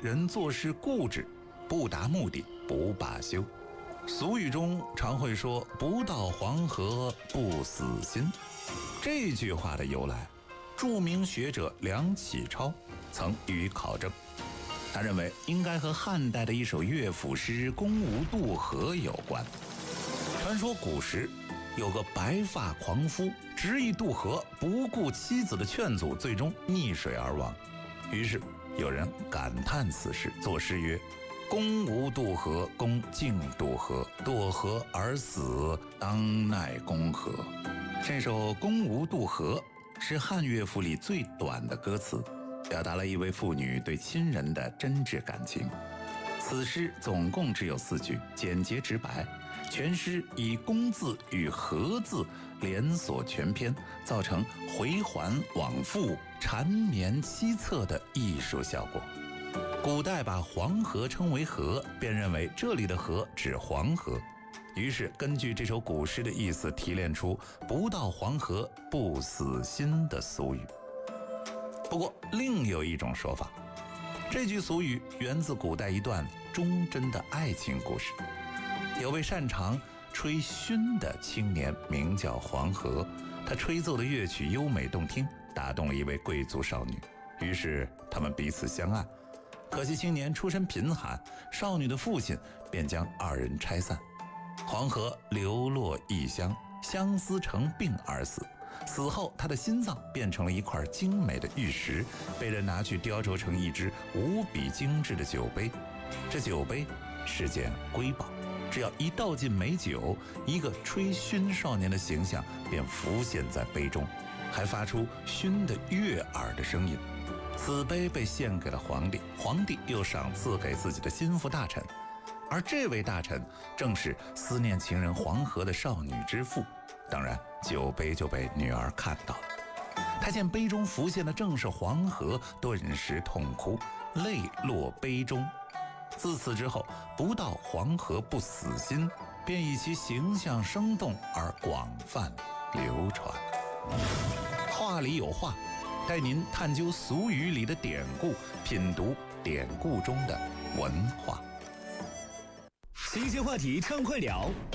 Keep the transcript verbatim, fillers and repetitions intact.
人做事固执，不达目的不罢休。俗语中常会说不到黄河不死心。这句话的由来，著名学者梁启超曾予以考证。他认为应该和汉代的一首乐府诗《宫无渡河》有关。传说古时有个白发狂夫执意渡河，不顾妻子的劝阻，最终溺水而亡。于是有人感叹此事，作诗曰：公无渡河，公竟渡河，堕河而死，当奈公何？这首《公无渡河》是汉乐府里最短的歌词，表达了一位妇女对亲人的真挚感情。此诗总共只有四句，简洁直白，全诗以公字与河字连锁全篇，造成回环往复、缠绵凄恻的艺术效果。古代把黄河称为河，便认为这里的河指黄河，于是根据这首古诗的意思提炼出不到黄河不死心的俗语。不过另有一种说法，这句俗语源自古代一段忠贞的爱情故事。有位擅长吹埙的青年名叫黄河，他吹奏的乐曲优美动听，打动了一位贵族少女，于是他们彼此相爱。可惜青年出身贫寒，少女的父亲便将二人拆散。黄河流落异乡，相思成病而死。死后他的心脏变成了一块精美的玉石，被人拿去雕琢成一只无比精致的酒杯。这酒杯是件瑰宝，只要一倒进美酒，一个吹埙少年的形象便浮现在杯中，还发出埙的悦耳的声音。此杯被献给了皇帝，皇帝又赏赐给自己的心腹大臣，而这位大臣正是思念情人黄河的少女之父。当然酒杯就被女儿看到了，他见杯中浮现的正是黄河，顿时痛哭，泪落杯中。自此之后，不到黄河不死心便以其形象生动而广泛流传。话里有话，带您探究俗语里的典故，品读典故中的文化。 新鲜话题畅快聊，